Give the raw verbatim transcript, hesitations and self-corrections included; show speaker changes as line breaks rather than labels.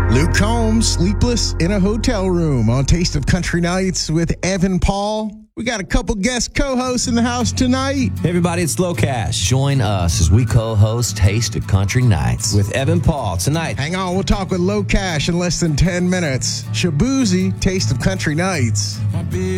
Luke Combs, sleepless in a hotel room on Taste of Country Nights with Evan Paul. We got a couple guest co-hosts in the house tonight.
Hey everybody, it's Low Cash
Join us as we co-host Taste of Country Nights
with Evan Paul tonight.
Hang on, we'll talk with Low Cash in less than ten minutes. Shabuzi, Taste of Country Nights.